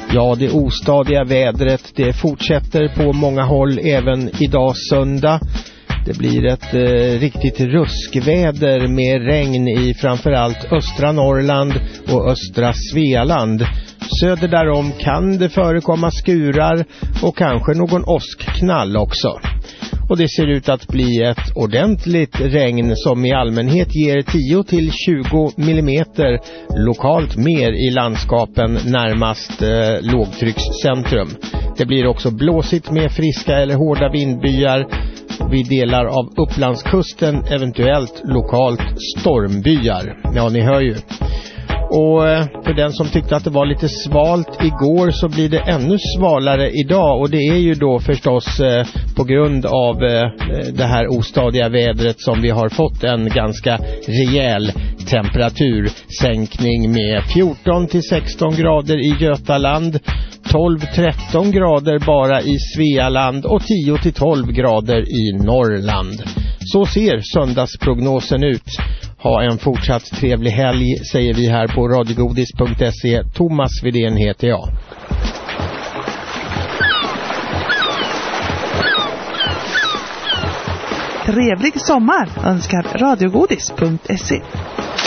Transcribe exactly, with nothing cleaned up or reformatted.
Ja, det ostadiga vädret, det fortsätter på många håll även idag söndag. Det blir ett eh, riktigt ruskväder med regn i framförallt östra Norrland och östra Svealand. Söder därom kan det förekomma skurar och kanske någon åskknall också. Och det ser ut att bli ett ordentligt regn som i allmänhet ger tio till tjugo millimeter, lokalt mer i landskapen närmast eh, lågtryckscentrum. Det blir också blåsigt med friska eller hårda vindbyar vid delar av Upplandskusten, eventuellt lokalt stormbyar. Ja, ni hör ju. Och för den som tyckte att det var lite svalt igår så blir det ännu svalare idag. Och det är ju då förstås eh, på grund av eh, det här ostadiga vädret som vi har fått en ganska rejäl temperatursänkning med fjorton till sexton grader i Götaland, tolv till tretton grader bara i Svealand och tio till tolv grader i Norrland. Så ser söndagsprognosen ut. Ha en fortsatt trevlig helg, säger vi här på radiogodis punkt se. Thomas Widén heter jag. Trevlig sommar önskar radiogodis punkt se.